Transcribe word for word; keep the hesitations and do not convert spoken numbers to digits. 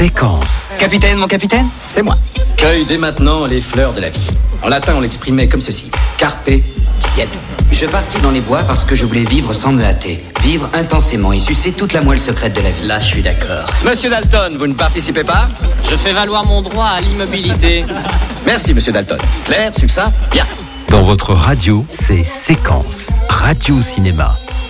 Séquence. Capitaine, mon capitaine, C'est moi. Cueille dès maintenant les fleurs de la vie. En latin, on l'exprimait comme ceci. Carpe diem. je partis dans les bois parce que je voulais vivre sans me hâter. Vivre intensément et sucer toute la moelle secrète de la vie. Là, je suis d'accord. Monsieur Dalton, vous ne participez pas? Je fais valoir mon droit à l'immobilité. Merci, monsieur Dalton. Clair, succinct, bien. Dans votre radio, c'est Séquence. Radio Cinéma.